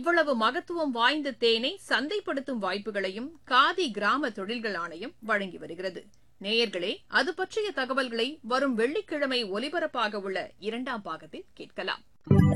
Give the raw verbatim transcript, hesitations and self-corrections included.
இவ்வளவு மகத்துவம் வாய்ந்த தேனை சந்தைப்படுத்தும் வாய்ப்புகளையும் காதி கிராம தொழில்கள் ஆணையம் வழங்கி வருகிறது. நேயர்களே, அது பற்றிய தகவல்களை வரும் வெள்ளிக்கிழமை ஒலிபரப்பாக உள்ள இரண்டாம் பாகத்தில் கேட்கலாம்.